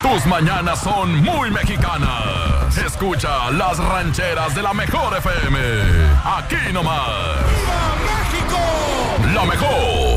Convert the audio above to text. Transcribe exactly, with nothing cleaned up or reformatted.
Tus mañanas son muy mexicanas. Escucha las rancheras de la mejor F M. Aquí nomás. ¡Viva México! La mejor.